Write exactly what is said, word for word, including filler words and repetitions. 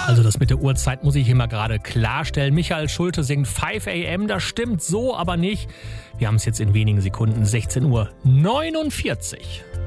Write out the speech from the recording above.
Also das mit der Uhrzeit muss ich hier mal gerade klarstellen. Michael Schulte singt fünf a m, das stimmt so aber nicht. Wir haben es jetzt in wenigen Sekunden, sechzehn Uhr neunundvierzig.